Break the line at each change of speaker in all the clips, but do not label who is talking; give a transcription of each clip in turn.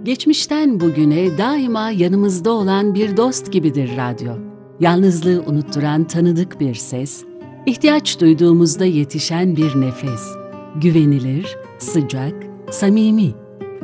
Geçmişten bugüne daima yanımızda olan bir dost gibidir radyo. Yalnızlığı unutturan tanıdık bir ses, ihtiyaç duyduğumuzda yetişen bir nefes. Güvenilir, sıcak, samimi.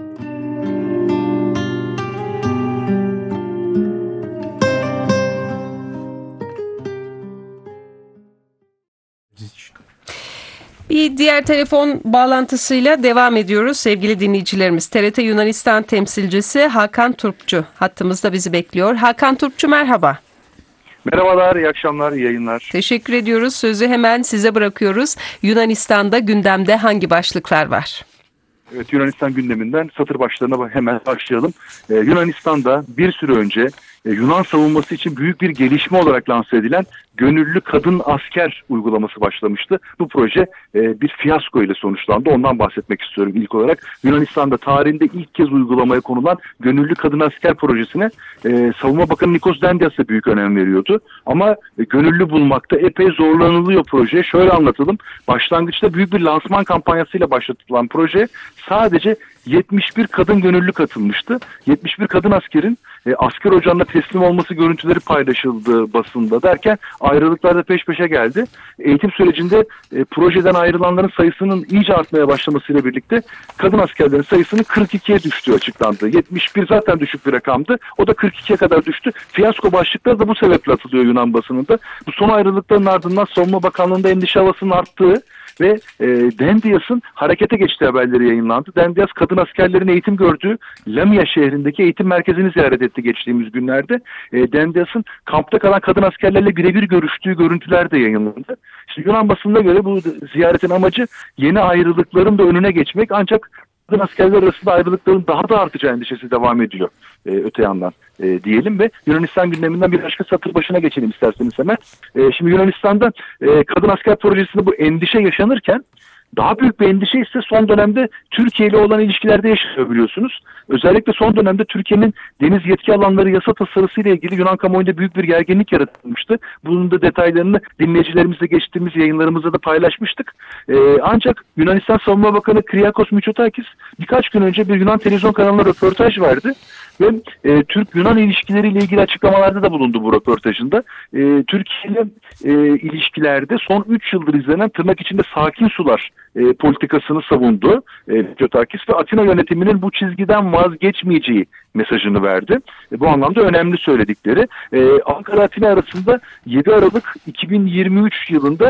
Bir diğer telefon bağlantısıyla devam ediyoruz sevgili dinleyicilerimiz. TRT Yunanistan temsilcisi Hakan Turpçu hattımızda bizi bekliyor. Hakan Turpçu merhaba.
Merhabalar, iyi akşamlar, iyi yayınlar.
Teşekkür ediyoruz. Sözü hemen size bırakıyoruz. Yunanistan'da gündemde hangi başlıklar var?
Evet, Yunanistan gündeminden satır başlarına hemen başlayalım. Yunanistan'da bir süre önce Yunan savunması için büyük bir gelişme olarak lanse edilen gönüllü kadın asker uygulaması başlamıştı. Bu proje bir fiyasko ile sonuçlandı. Ondan bahsetmek istiyorum ilk olarak. Yunanistan'da tarihinde ilk kez uygulamaya konulan gönüllü kadın asker projesine Savunma Bakanı Nikos Dendias da büyük önem veriyordu. Ama gönüllü bulmakta epey zorlanılıyor proje. Şöyle anlatalım. Başlangıçta büyük bir lansman kampanyasıyla başlatılan proje sadece 71 kadın gönüllü katılmıştı. 71 kadın askerin asker ocağında teslim olması görüntüleri paylaşıldı basında derken ayrılıklar da peş peşe geldi. Eğitim sürecinde projeden ayrılanların sayısının iyice artmaya başlamasıyla birlikte kadın askerlerin sayısının 42'ye düştüğü açıklandı. 71 zaten düşük bir rakamdı. O da 42'ye kadar düştü. Fiyasko başlıkları da bu sebeple atılıyor Yunan basınında. Bu son ayrılıkların ardından Savunma Bakanlığı'nda endişe havasının arttığı ve Dendias'ın harekete geçtiği haberleri yayınlandı. Dendias kadın askerlerin eğitim gördüğü Lamia şehrindeki eğitim merkezini ziyaret etti geçtiğimiz günlerde. Dendias'ın kampta kalan kadın askerlerle birebir görüştüğü görüntüler de yayınlandı. İşte Yunan basınına göre bu ziyaretin amacı yeni ayrılıkların da önüne geçmek, ancak kadın askerler arasında ayrılıkların daha da artacağı endişesi devam ediyor öte yandan diyelim ve Yunanistan gündeminden bir başka satır başına geçelim isterseniz hemen. Şimdi Yunanistan'da kadın asker projesinde bu endişe yaşanırken daha büyük bir endişe ise son dönemde Türkiye ile olan ilişkilerde yaşanıyor biliyorsunuz. Özellikle son dönemde Türkiye'nin deniz yetki alanları yasa tasarısı ile ilgili Yunan kamuoyunda büyük bir gerginlik yaratılmıştı. Bunun da detaylarını dinleyicilerimizle geçtiğimiz yayınlarımızda da paylaşmıştık. Ancak Yunanistan Savunma Bakanı Kyriakos Mitsotakis birkaç gün önce bir Yunan televizyon kanalına röportaj verdi. Ve Türk-Yunan ilişkileriyle ilgili açıklamalarda da bulundu bu röportajında. Türkiye ile ilişkilerde son 3 yıldır izlenen tırnak içinde sakin sular politikasını savundu Mitsotakis ve Atina yönetiminin bu çizgiden vazgeçmeyeceği mesajını verdi. Bu anlamda önemli söyledikleri. Ankara-Atina arasında 7 Aralık 2023 yılında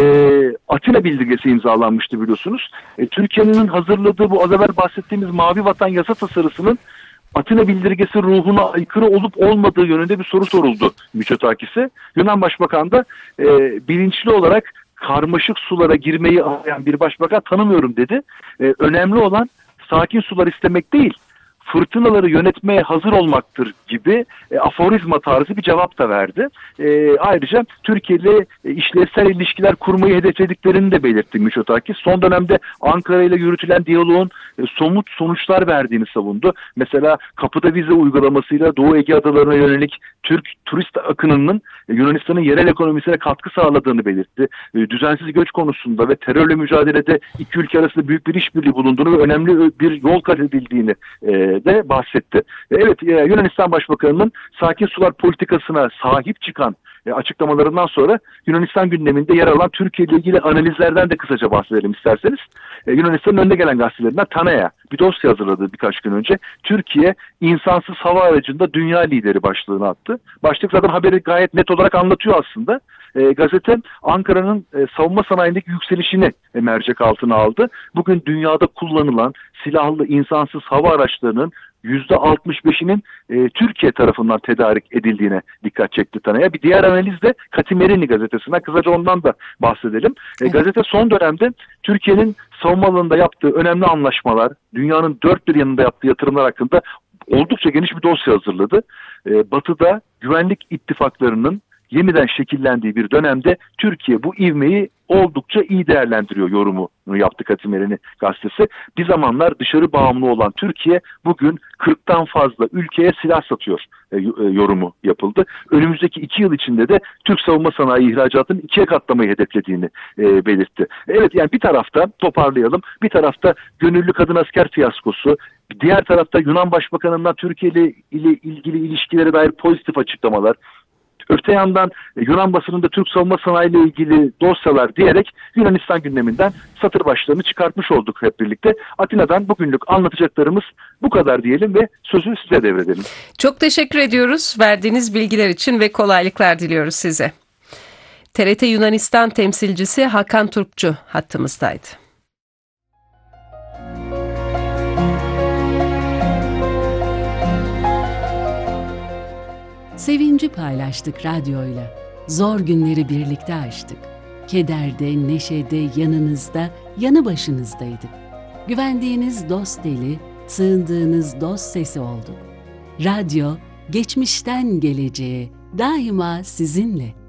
Atina Bildirgesi imzalanmıştı biliyorsunuz. Türkiye'nin hazırladığı bu az evvel bahsettiğimiz Mavi Vatan yasa tasarısının Atina Bildirgesi ruhuna aykırı olup olmadığı yönünde bir soru soruldu Mitsotakis'e. Yunan Başbakan da bilinçli olarak karmaşık sulara girmeyi arayan bir başbakan tanımıyorum dedi. Önemli olan sakin sular istemek değil, fırtınaları yönetmeye hazır olmaktır gibi aforizma tarzı bir cevap da verdi. Ayrıca Türkiye ile işlevsel ilişkiler kurmayı hedeflediklerini de belirtti Mitsotakis. Son dönemde Ankara ile yürütülen diyaloğun somut sonuçlar verdiğini savundu. Mesela kapıda vize uygulamasıyla Doğu Ege adalarına yönelik Türk turist akınının Yunanistan'ın yerel ekonomisine katkı sağladığını belirtti. Düzensiz göç konusunda ve terörle mücadelede iki ülke arasında büyük bir işbirliği bulunduğunu ve önemli bir yol kat edildiğini de bahsetti. Evet, Yunanistan Başbakanı'nın sakin sular politikasına sahip çıkan açıklamalarından sonra Yunanistan gündeminde yer alan Türkiye ile ilgili analizlerden de kısaca bahsedelim isterseniz. Yunanistan'ın önde gelen gazetelerinden Tanea bir dosya hazırladı birkaç gün önce. Türkiye insansız hava aracında dünya lideri başlığını attı. Başlık zaten haberi gayet net olarak anlatıyor aslında. Gazete Ankara'nın savunma sanayindeki yükselişini mercek altına aldı. Bugün dünyada kullanılan silahlı insansız hava araçlarının %65'inin Türkiye tarafından tedarik edildiğine dikkat çekti Tanaya. Bir diğer analiz de Katimerini gazetesinden. Kısaca ondan da bahsedelim. Gazete son dönemde Türkiye'nin savunma alanında yaptığı önemli anlaşmalar, dünyanın dört bir yanında yaptığı yatırımlar hakkında oldukça geniş bir dosya hazırladı. Batı'da güvenlik ittifaklarının yeniden şekillendiği bir dönemde Türkiye bu ivmeyi oldukça iyi değerlendiriyor yorumunu yaptı Kadim Eren'i gazetesi. Bir zamanlar dışarı bağımlı olan Türkiye bugün 40'tan fazla ülkeye silah satıyor yorumu yapıldı. Önümüzdeki 2 yıl içinde de Türk savunma sanayi ihracatının 2'ye katlamayı hedeflediğini belirtti. Evet, yani bir tarafta toparlayalım, bir tarafta gönüllü kadın asker fiyaskosu, diğer tarafta Yunan Başbakanı'ndan Türkiye ile ilgili ilişkilere dair pozitif açıklamalar, öte yandan Yunan basınında Türk savunma sanayi ile ilgili dosyalar diyerek Yunanistan gündeminden satır başlarını çıkartmış olduk hep birlikte. Atina'dan bugünlük anlatacaklarımız bu kadar diyelim ve sözü size devredelim.
Çok teşekkür ediyoruz verdiğiniz bilgiler için ve kolaylıklar diliyoruz size. TRT Yunanistan temsilcisi Hakan Turpçu hattımızdaydı.
Sevinci paylaştık radyoyla. Zor günleri birlikte aştık. Kederde, neşede, yanınızda, yanı başınızdaydık. Güvendiğiniz dost eli, sığındığınız dost sesi olduk. Radyo, geçmişten geleceğe daima sizinle.